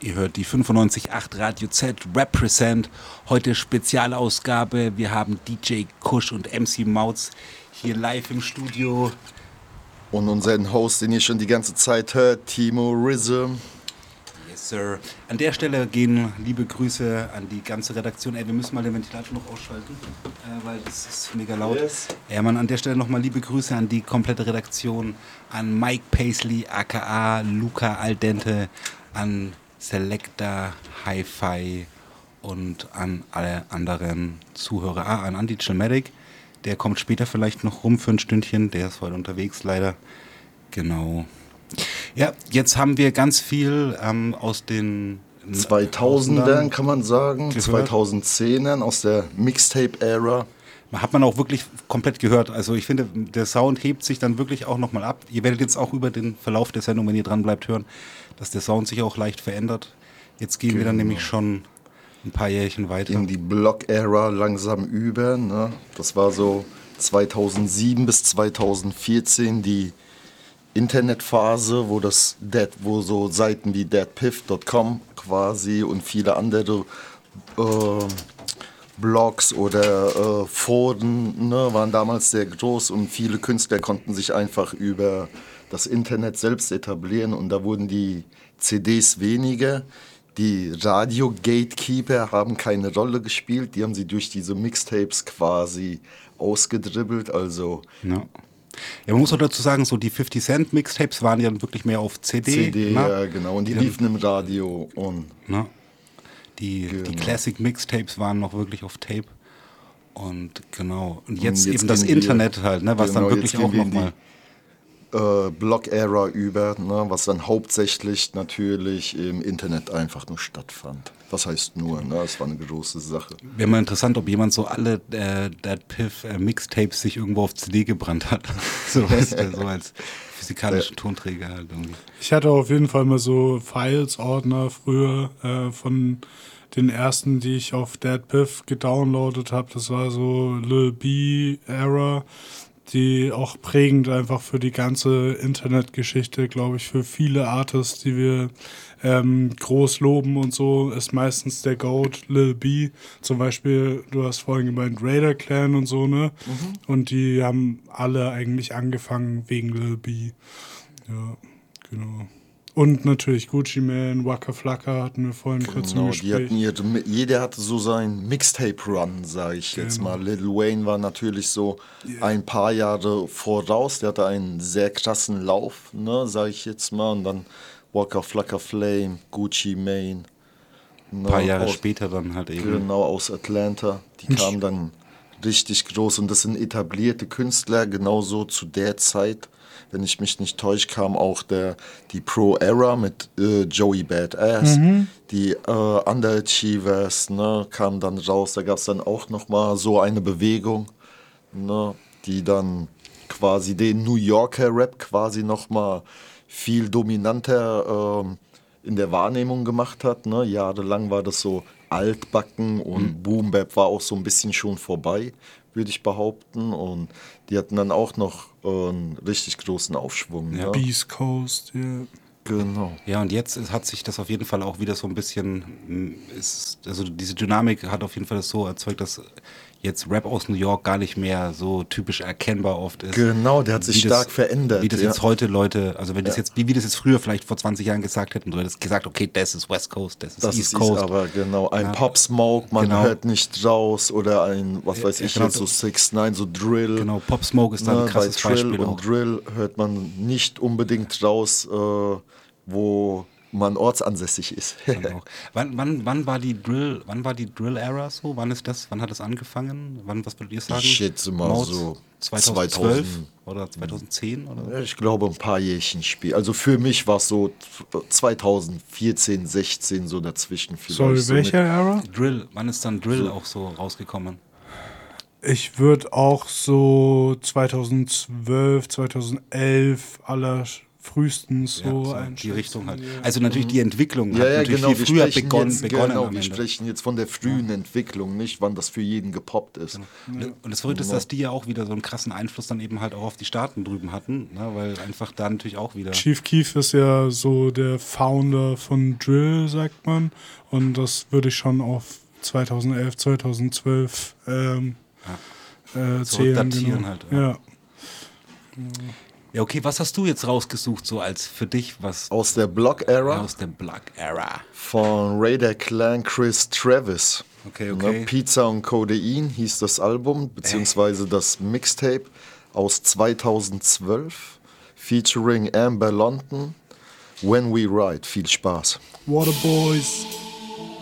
Ihr hört die 95.8 Radio Z Represent. Heute Spezialausgabe. Wir haben DJ Kush und MC Mautz hier live im Studio. Und unseren Host, den ihr schon die ganze Zeit hört, Timo Rhythm. Yes, Sir. An der Stelle gehen liebe Grüße an die ganze Redaktion. Wir müssen mal den Ventilator noch ausschalten, weil das ist mega laut. Yes. Mann, an der Stelle nochmal liebe Grüße an die komplette Redaktion, an Mike Paisley, aka Luca Aldente, an Selecta, Hi-Fi und an alle anderen Zuhörer. An Andy Chilmatic, der kommt später vielleicht noch rum für ein Stündchen, der ist heute unterwegs leider. Genau. Ja, jetzt haben wir ganz viel aus den 2000ern, kann man sagen, gehört. 2010ern, aus der Mixtape-Ära. Hat man auch wirklich komplett gehört. Also ich finde, der Sound hebt sich dann wirklich auch nochmal ab. Ihr werdet jetzt auch über den Verlauf der Sendung, wenn ihr dran bleibt, hören, dass der Sound sich auch leicht verändert. Jetzt gehen wir dann nämlich schon ein paar Jährchen weiter. In die Block-Ära langsam über. Ne? Das war so 2007 bis 2014 die Internetphase, wo so Seiten wie deadpiff.com quasi und viele andere Blogs oder Foren waren damals sehr groß und viele Künstler konnten sich einfach über das Internet selbst etablieren und da wurden die CDs weniger. Die Radio-Gatekeeper haben keine Rolle gespielt, die haben sie durch diese Mixtapes quasi ausgedribbelt, also... Ja. Ja, man muss auch dazu sagen, so die 50 Cent Mixtapes waren ja wirklich mehr auf CD. Ja, genau, und die liefen im Radio und... Na? Die Classic Mixtapes waren noch wirklich auf Tape. Und genau. Und jetzt eben das Internet halt, ne, was dann wirklich auch nochmal. Block-Ära über, ne, was dann hauptsächlich natürlich im Internet einfach nur stattfand. Was heißt nur, ne? Das war eine große Sache. Wäre mal interessant, ob jemand so alle DatPiff Mixtapes sich irgendwo auf CD gebrannt hat. so als physikalischen Tonträger halt irgendwie. Ich hatte auf jeden Fall mal so Files-Ordner früher von den ersten, die ich auf DatPiff gedownloadet habe. Das war so Lil B-Era, die auch prägend einfach für die ganze Internetgeschichte, glaube ich, für viele Artists, die wir groß loben und so, ist meistens der GOAT, Lil B. Zum Beispiel, du hast vorhin gemeint, Raider Clan und so, ne? Mhm. Und die haben alle eigentlich angefangen wegen Lil B. Ja, genau. Und natürlich Gucci Mane, Waka Flocka hatten wir vorhin kurz im Gespräch. Jeder hatte so seinen Mixtape-Run, sage ich jetzt mal. Lil Wayne war natürlich so ein paar Jahre voraus. Der hatte einen sehr krassen Lauf, ne, sage ich jetzt mal. Und dann Waka Flocka Flame, Gucci Mane. Ein paar Jahre später dann halt eben. Genau, aus Atlanta. Die kamen dann richtig groß. Und das sind etablierte Künstler, genauso zu der Zeit. Wenn ich mich nicht täusche, kam auch die Pro-Era mit Joey Badass. Mhm. Die Underachievers, ne, kamen dann raus. Da gab es dann auch nochmal so eine Bewegung, ne, die dann quasi den New Yorker Rap quasi nochmal viel dominanter in der Wahrnehmung gemacht hat. Ne. Jahrelang war das so altbacken und Boom Bap war auch so ein bisschen schon vorbei, würde ich behaupten. Und die hatten dann auch noch einen richtig großen Aufschwung. Ja. Beast Coast, ja. Genau. Ja, und jetzt hat sich das auf jeden Fall auch wieder so ein bisschen, also diese Dynamik hat auf jeden Fall das so erzeugt, dass jetzt Rap aus New York gar nicht mehr so typisch erkennbar oft ist. Genau, der hat sich stark verändert. Wie das jetzt heute Leute, also wenn das jetzt, wie wir das jetzt früher vielleicht vor 20 Jahren gesagt hätten, du hättest gesagt, okay, das ist West Coast, das ist East Coast. Aber genau, ein Pop Smoke, man hört nicht raus, oder ein, was weiß ich jetzt, so 6ix9ine, so Drill. Genau, Pop Smoke ist dann ein krasses Beispiel auch. Und Drill hört man nicht unbedingt raus, wo man ortsansässig ist. Genau. Wann war die Drill-Ära so? Wann hat das angefangen? Was würdet ihr sagen? Ich schätze mal so 2012 oder 2010? Oder? Ich glaube ein paar Jährchen Spiel. Also für mich war es so 2014, 16 so dazwischen. Sorry, welche Ära? Drill. Wann ist dann Drill auch so rausgekommen? Ich würde auch so 2012, 2011 frühestens so so einschätzen. die Richtung halt. Also natürlich die Entwicklung Ja, hat ja, natürlich genau. viel früher begonnen. Wir sprechen jetzt von der frühen Entwicklung, nicht wann das für jeden gepoppt ist. Und das Verrückte ist, dass die ja auch wieder so einen krassen Einfluss dann eben halt auch auf die Staaten drüben hatten, ne? Weil einfach da natürlich auch wieder... Chief Keef ist ja so der Founder von Drill, sagt man. Und das würde ich schon auf 2011, 2012 zählen. datieren genau. halt. Ja. Ja, okay, was hast du jetzt rausgesucht, so als für dich, was Aus der Block-Era aus der Block-Era? von Raider Clan Chris Travis. Okay. Ne, Pizza und Codein hieß das Album, beziehungsweise das Mixtape aus 2012, featuring Amber London, When We Ride. Viel Spaß. Waterboys.